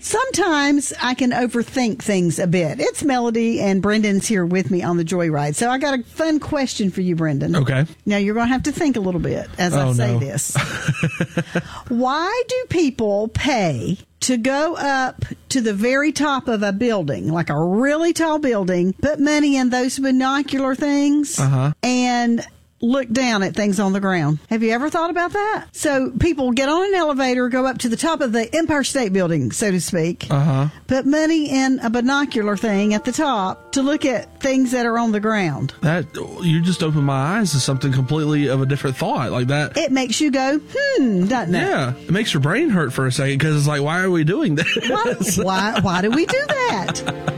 sometimes I can overthink things a bit. It's Melody, and Brendan's here with me on the Joyride. So I got a fun question for you, Brendan. Okay. Now, you're going to have to think a little bit as I say this. Why do people pay to go up to the very top of a building, like a really tall building, put money in those binocular things, and look down at things on the ground? Have you ever thought about that? So people get on an elevator, go up to the top of the Empire State Building, so to speak, put money in a binocular thing at the top to look at things that are on the ground. That you just opened my eyes to something completely of a different thought like that. It makes you go, doesn't it? Yeah, it makes your brain hurt for a second because it's like, why are we doing this? Why do we do that?